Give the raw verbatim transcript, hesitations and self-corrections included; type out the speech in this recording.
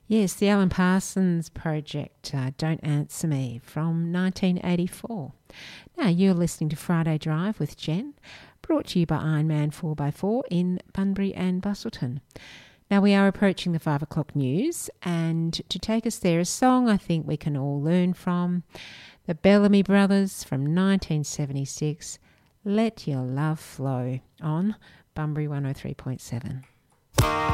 Yes, the Alan Parsons Project, uh, Don't Answer Me, from nineteen eighty-four. Now, you're listening to Friday Drive with Jen, brought to you by Ironman four by four in Bunbury and Busselton. Now, we are approaching the five o'clock news, and to take us there, a song I think we can all learn from, the Bellamy Brothers from nineteen seventy-six, Let Your Love Flow, on Bunbury one oh three point seven.